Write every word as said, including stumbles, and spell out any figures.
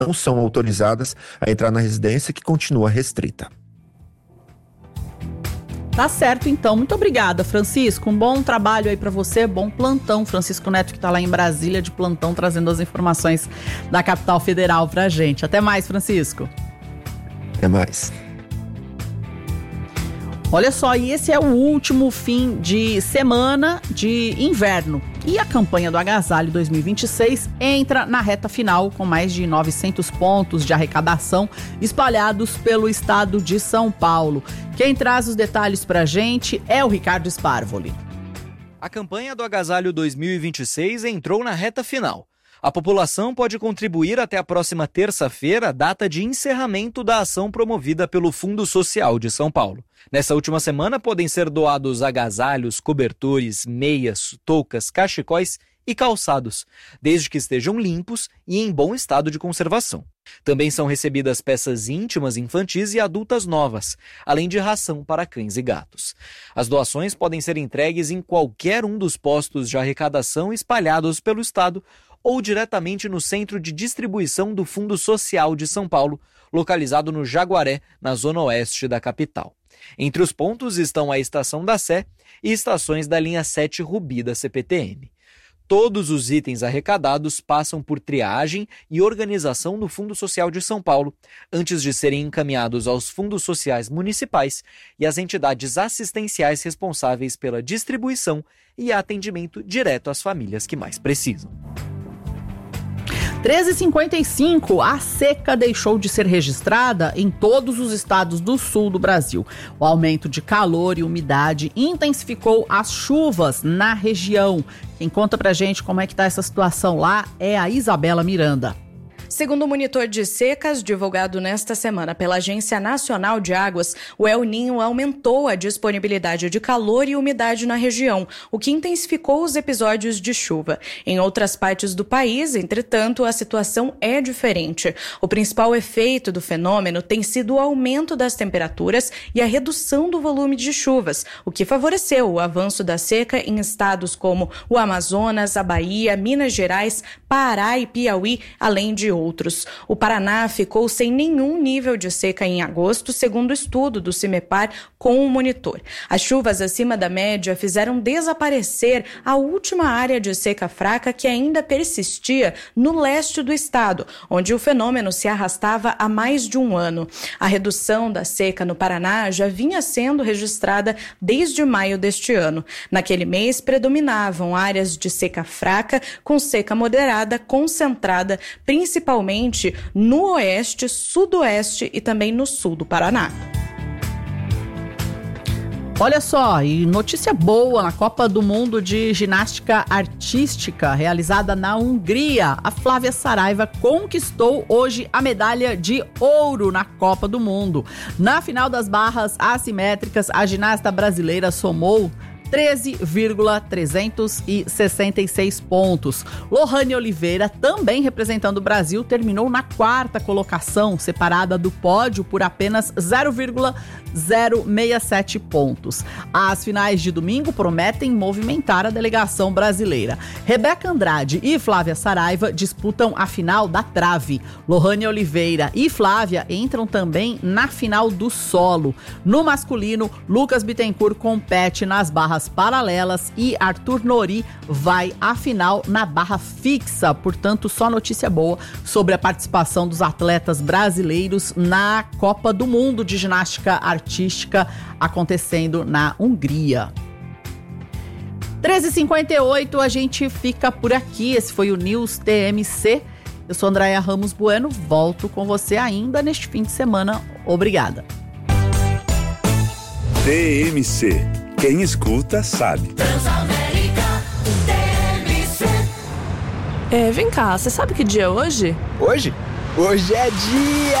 não são autorizadas a entrar na residência, que continua restrita. Tá certo, então. Muito obrigada, Francisco. Um bom trabalho aí pra você, bom plantão. Francisco Neto, que tá lá em Brasília de plantão, trazendo as informações da capital federal pra gente. Até mais, Francisco. Até mais. Olha só, e esse é o último fim de semana de inverno. E a campanha do Agasalho dois mil e vinte e seis entra na reta final com mais de novecentos pontos de arrecadação espalhados pelo estado de São Paulo. Quem traz os detalhes pra gente é o Ricardo Sparvoli. A campanha do Agasalho dois mil e vinte e seis entrou na reta final. A população pode contribuir até a próxima terça-feira, data de encerramento da ação promovida pelo Fundo Social de São Paulo. Nessa última semana, podem ser doados agasalhos, cobertores, meias, toucas, cachecóis e calçados, desde que estejam limpos e em bom estado de conservação. Também são recebidas peças íntimas, infantis e adultas novas, além de ração para cães e gatos. As doações podem ser entregues em qualquer um dos postos de arrecadação espalhados pelo estado ou diretamente no Centro de Distribuição do Fundo Social de São Paulo, localizado no Jaguaré, na zona oeste da capital. Entre os pontos estão a Estação da Sé e estações da linha sete Rubi da C P T M. Todos os itens arrecadados passam por triagem e organização no Fundo Social de São Paulo, antes de serem encaminhados aos fundos sociais municipais e às entidades assistenciais responsáveis pela distribuição e atendimento direto às famílias que mais precisam. treze e cinquenta e cinco, a seca deixou de ser registrada em todos os estados do sul do Brasil. O aumento de calor e umidade intensificou as chuvas na região. Quem conta pra gente como é que tá essa situação lá é a Isabela Miranda. Segundo o monitor de secas divulgado nesta semana pela Agência Nacional de Águas, o El Niño aumentou a disponibilidade de calor e umidade na região, o que intensificou os episódios de chuva. Em outras partes do país, entretanto, a situação é diferente. O principal efeito do fenômeno tem sido o aumento das temperaturas e a redução do volume de chuvas, o que favoreceu o avanço da seca em estados como o Amazonas, a Bahia, Minas Gerais, Pará e Piauí, além de outros. Outros. O Paraná ficou sem nenhum nível de seca em agosto, segundo o estudo do CIMEPAR com o monitor. As chuvas acima da média fizeram desaparecer a última área de seca fraca que ainda persistia no leste do estado, onde o fenômeno se arrastava há mais de um ano. A redução da seca no Paraná já vinha sendo registrada desde maio deste ano. Naquele mês, predominavam áreas de seca fraca com seca moderada concentrada, principalmente Principalmente no oeste, sudoeste e também no sul do Paraná. Olha só, e notícia boa na Copa do Mundo de Ginástica Artística, realizada na Hungria. A Flávia Saraiva conquistou hoje a medalha de ouro na Copa do Mundo. Na final das barras assimétricas, a ginasta brasileira somou treze vírgula trezentos e sessenta e seis pontos. Lohane Oliveira, também representando o Brasil, terminou na quarta colocação, separada do pódio por apenas zero vírgula zero sessenta e sete pontos. As finais de domingo prometem movimentar a delegação brasileira. Rebeca Andrade e Flávia Saraiva disputam a final da trave. Lohane Oliveira e Flávia entram também na final do solo. No masculino, Lucas Bittencourt compete nas barras paralelas e Arthur Nori vai à final na barra fixa. Portanto, só notícia boa sobre a participação dos atletas brasileiros na Copa do Mundo de Ginástica Artística acontecendo na Hungria. treze e cinquenta e oito, a gente fica por aqui. Esse foi o News T M C. Eu sou Andréia Ramos Bueno, volto com você ainda neste fim de semana. Obrigada. T M C. Quem escuta sabe. Transamérica, T M C. É, vem cá, você sabe que dia é hoje? Hoje? Hoje é dia